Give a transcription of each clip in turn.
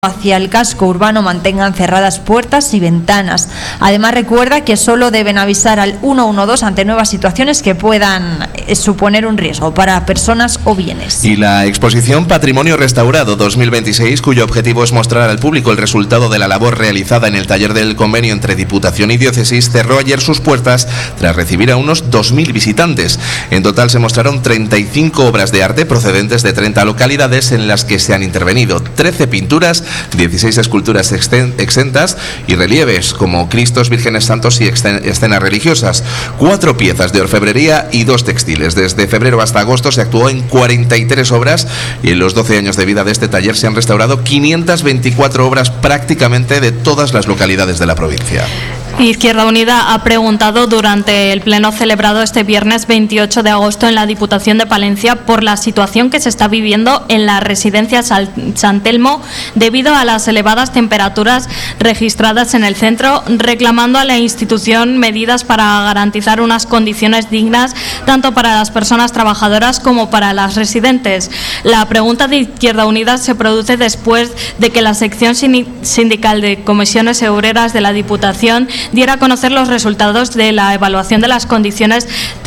hacia el casco urbano mantengan cerradas puertas y ventanas. Además, recuerda que solo deben avisar al 112 ante nuevas situaciones que puedan suponer un riesgo para personas o bienes. Y la exposición Patrimonio Restaurado 2026, cuyo objetivo es mostrar al público el resultado de la labor realizada en el taller del convenio entre Diputación y Diócesis, cerró ayer sus puertas tras recibir a unos 2.000 visitantes. En total se mostraron 35 obras de arte procedentes de 30 localidades en las que se han intervenido 13 pinturas, 16 esculturas exentas y relieves como Cristos, Vírgenes Santos y escenas religiosas, 4 piezas de orfebrería y 2 textiles. Desde febrero hasta agosto se actuó en 43 obras y en los 12 años de vida de este taller se han restaurado 524 obras prácticamente de todas las localidades de la provincia. Izquierda Unida ha preguntado durante el pleno celebrado este viernes 28 de agosto en la Diputación de Palencia por la situación que se está viviendo en la residencia San Telmo debido a las elevadas temperaturas registradas en el centro, reclamando a la institución medidas para garantizar unas condiciones dignas tanto para las personas trabajadoras como para las residentes. La pregunta de Izquierda Unida se produce después de que la sección sindical de comisiones obreras de la Diputación diera a conocer los resultados de la evaluación de las condiciones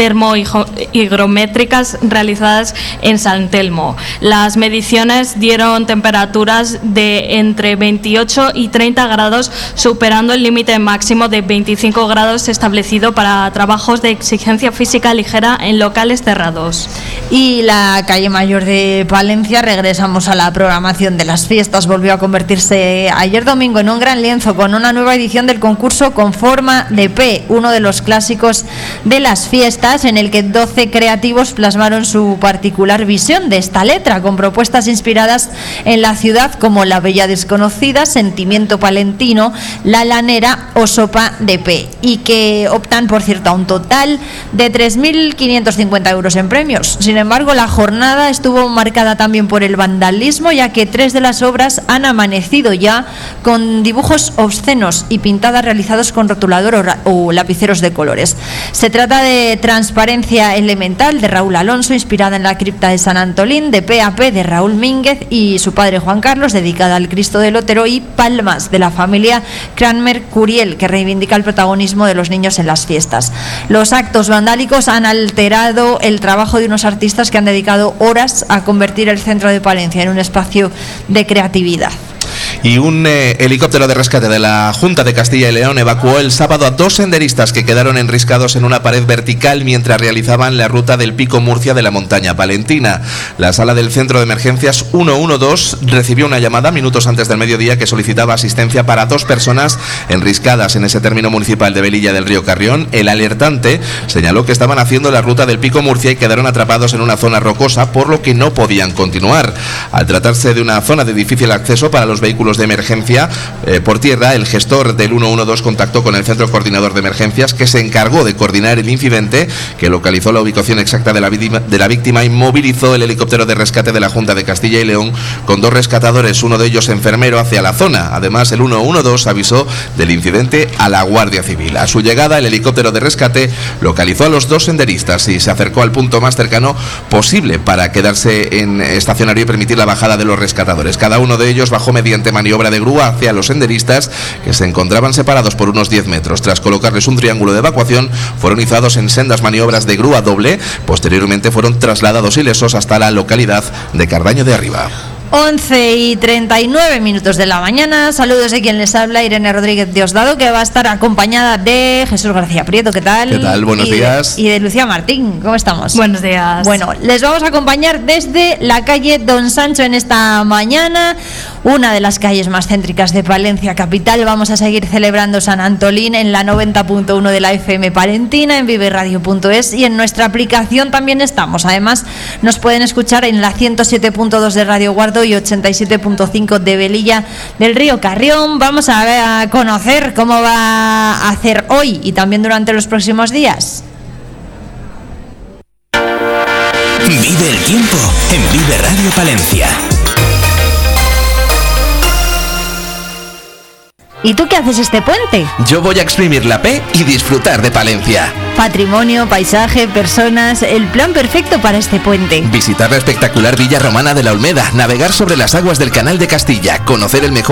termohigrométricas realizadas en San Telmo. Las mediciones dieron temperaturas de entre 28 y 30 grados, superando el límite máximo de 25 grados establecido para trabajos de exigencia física ligera en locales cerrados. Y la calle Mayor de Palencia, regresamos a la programación de las fiestas, volvió a convertirse ayer domingo en un gran lienzo con una nueva edición del concurso Con forma de P, uno de los clásicos de las fiestas, en el que 12 creativos plasmaron su particular visión de esta letra, con propuestas inspiradas en la ciudad como La Bella Desconocida, Sentimiento Palentino, La Lanera o Sopa de P, y que optan, por cierto, a un total de 3.550 euros en premios. Sin embargo, la jornada estuvo marcada también por el vandalismo, ya que 3 de las obras han amanecido ya con dibujos obscenos y pintadas realizados con rotulador o lapiceros de colores. Se trata de Transparencia Elemental de Raúl Alonso, inspirada en la cripta de San Antolín, de P.A.P. de Raúl Mínguez y su padre Juan Carlos, dedicada al Cristo del Otero, y Palmas de la familia Cranmer Curiel, que reivindica el protagonismo de los niños en las fiestas. Los actos vandálicos han alterado el trabajo de unos artistas que han dedicado horas a convertir el centro de Palencia en un espacio de creatividad. Y un helicóptero de rescate de la Junta de Castilla y León evacuó el sábado a 2 senderistas que quedaron enriscados en una pared vertical mientras realizaban la ruta del Pico Murcia de la montaña palentina. La sala del Centro de Emergencias 112 recibió una llamada minutos antes del mediodía que solicitaba asistencia para 2 personas enriscadas en ese término municipal de Velilla del Río Carrión. El alertante señaló que estaban haciendo la ruta del Pico Murcia y quedaron atrapados en una zona rocosa, por lo que no podían continuar. Al tratarse de una zona de difícil acceso para los vehículos de emergencia por tierra, el gestor del 112 contactó con el Centro Coordinador de Emergencias, que se encargó de coordinar el incidente, que localizó la ubicación exacta de la víctima y movilizó el helicóptero de rescate de la Junta de Castilla y León con 2 rescatadores, uno de ellos enfermero, hacia la zona. Además, el 112 avisó del incidente a la Guardia Civil. A su llegada, el helicóptero de rescate localizó a los 2 senderistas y se acercó al punto más cercano posible para quedarse en estacionario y permitir la bajada de los rescatadores. Cada uno de ellos bajó mediante maniobra de grúa hacia los senderistas, que se encontraban separados por unos 10 metros. Tras colocarles un triángulo de evacuación, fueron izados en sendas maniobras de grúa doble. Posteriormente fueron trasladados ilesos hasta la localidad de Cardaño de Arriba. 11:39 de la mañana. Saludos de quien les habla, Irene Rodríguez Diosdado, que va a estar acompañada de Jesús García Prieto. ¿Qué tal? ¿Qué tal? Buenos días. Y de Lucía Martín. ¿Cómo estamos? Buenos días. Bueno, les vamos a acompañar desde la calle Don Sancho en esta mañana, una de las calles más céntricas de Palencia capital. Vamos a seguir celebrando San Antolín en la 90.1 de la FM Palentina, en viveradio.es, y en nuestra aplicación también estamos. Además, nos pueden escuchar en la 107.2 de Radio Guardo y 87.5 de Velilla del Río Carrión. Vamos a conocer cómo va a hacer hoy y también durante los próximos días. Vive el tiempo en Vive Radio Palencia. ¿Y tú qué haces este puente? Yo voy a exprimir la P y disfrutar de Palencia. Patrimonio, paisaje, personas, el plan perfecto para este puente. Visitar la espectacular Villa Romana de la Olmeda, navegar sobre las aguas del Canal de Castilla, conocer el mejor